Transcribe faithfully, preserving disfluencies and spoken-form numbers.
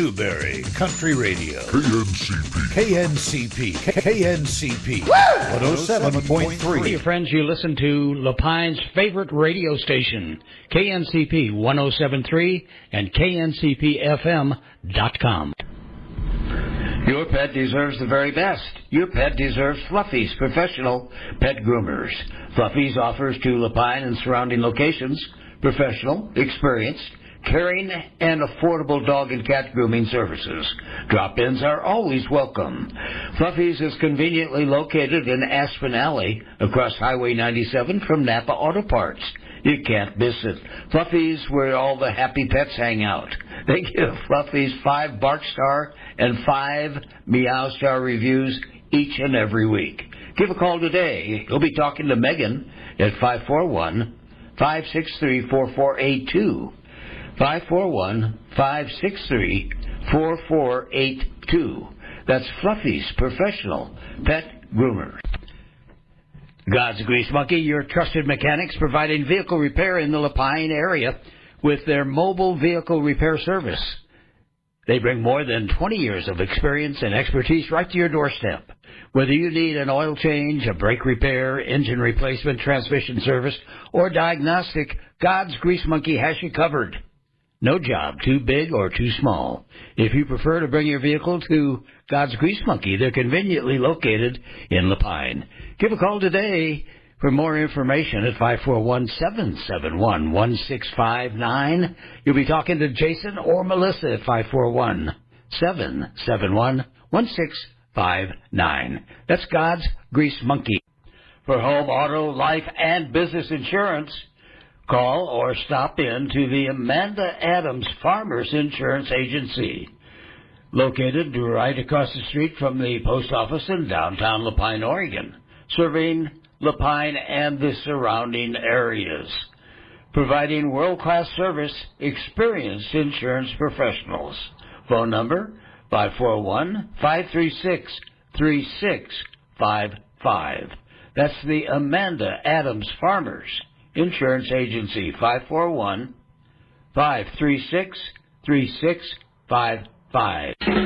Newberry Country Radio. K N C P. K N C P. K N C P. one oh seven point three. Hey, friends, you listen to Lapine's favorite radio station, K N C P one oh seven point three and K N C P F M dot com. Your pet deserves the very best. Your pet deserves Fluffy's professional pet groomers. Fluffy's offers to Lapine and surrounding locations professional, experienced, caring, and affordable dog and cat grooming services. Drop-ins are always welcome. Fluffy's is conveniently located in Aspen Alley across Highway ninety-seven from Napa Auto Parts. You can't miss it. Fluffy's, where all the happy pets hang out. They give Fluffy's five Bark Star and five Meow Star reviews each and every week. Give a call today. You'll be talking to Megan at five four one, five six three, four four eight two. five four one, five six three, four four eight two. That's Fluffy's professional pet groomer. God's Grease Monkey, your trusted mechanics providing vehicle repair in the Lapine area with their mobile vehicle repair service. They bring more than twenty years of experience and expertise right to your doorstep. Whether you need an oil change, a brake repair, engine replacement, transmission service, or diagnostic, God's Grease Monkey has you covered. No job too big or too small. If you prefer to bring your vehicle to God's Grease Monkey, they're conveniently located in Lapine. Give a call today for more information at five four one, seven seven one, one six five nine. You'll be talking to Jason or Melissa at five four one, seven seven one, one six five nine. That's God's Grease Monkey. For home, auto, life, and business insurance, call or stop in to the Amanda Adams Farmers Insurance Agency, located right across the street from the post office in downtown Lapine, Oregon, serving Lapine and the surrounding areas, providing world-class service, experienced insurance professionals. Phone number five four one, five three six, three six five five. That's the Amanda Adams Farmers Insurance Agency, five four one, five three six, three six five five.